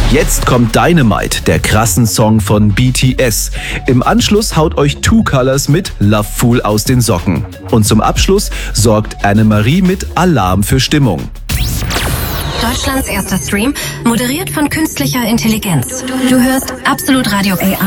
Jetzt kommt Dynamite, der krassen Song von BTS. Im Anschluss haut euch Two Colors mit Love Fool aus den Socken. Und zum Abschluss sorgt Annemarie mit Alarm für Stimmung. Deutschlands erster Stream, moderiert von künstlicher Intelligenz. Du hörst Absolut Radio AI.